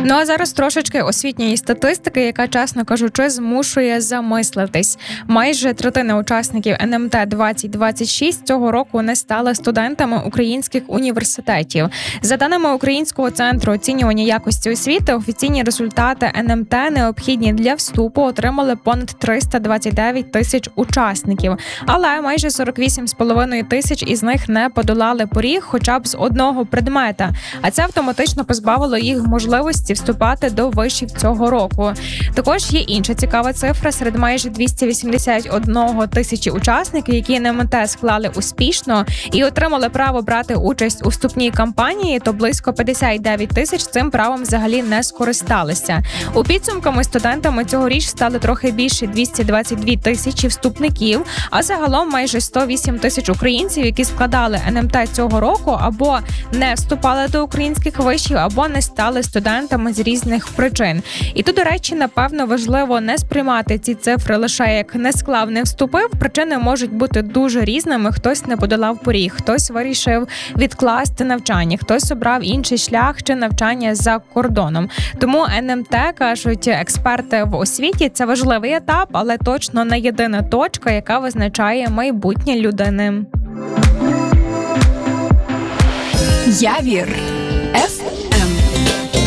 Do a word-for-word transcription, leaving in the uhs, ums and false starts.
Ну а зараз трошечки освітньої статистики, яка, чесно кажучи, змушує замислитись. Майже третина учасників ен ем те двадцять двадцять шість цього року не стали студентами українських університетів. За даними Українського центру оцінювання якості освіти, офіційні результати ен ем те, необхідні для вступу, отримали понад триста двадцять дев'ять тисяч учасників. Але майже сорок вісім з половиною тисяч із них не подолали поріг хоча б з одного предмета. А це автоматично позбавило їх можливості вступати до вишів цього року. Також є інша цікава цифра. Серед майже двісті вісімдесят одна тисячі учасників, які ен ем те склали успішно і отримали право брати участь у вступній кампанії, то близько п'ятдесят дев'ять тисяч цим правом взагалі не скористалися. У підсумками студентами цьогоріч стали трохи більше двісті двадцять дві тисячі вступників, а загалом майже сто вісім тисяч українців, які складали ен ем те цього року, або не вступали до українських вишів, або не стали студентами з різних причин. І тут, до речі, напевно, важливо не сприймати ці цифри лише як не склав, не вступив. Причини можуть бути дуже різними. Хтось не подолав поріг, хтось вирішив відкласти навчання, хтось обрав інший шлях чи навчання за кордоном. Тому ен ем те, кажуть експерти в освіті, це важливий етап, але точно не єдина точка, яка визначає майбутнє людини. Явір.